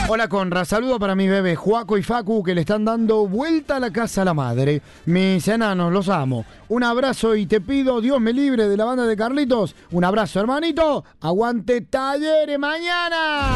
Hola Conra, saludo para mis bebés Juaco y Facu que le están dando vuelta a la casa a la madre. Mis enanos, los amo. Un abrazo y te pido, Dios me libre de la banda de Carlitos. Un abrazo, hermanito. Aguante Talleres mañana.